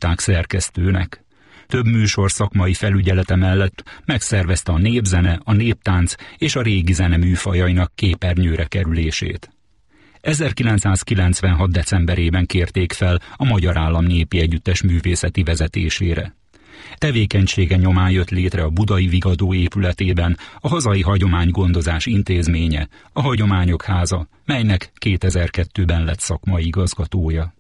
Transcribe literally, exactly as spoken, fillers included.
ajánlották szerkesztőnek. Több műsor szakmai felügyelete mellett megszervezte a népzene, a néptánc és a régi zene műfajainak képernyőre kerülését. ezerkilencszázkilencvenhat. decemberében kérték fel a Magyar Állam Népi Együttes művészeti vezetésére. Tevékenysége nyomán jött létre a Budai Vigadó épületében a Hazai Hagyománygondozás Intézménye, a Hagyományok Háza, melynek kétezer-kettőben lett szakmai igazgatója.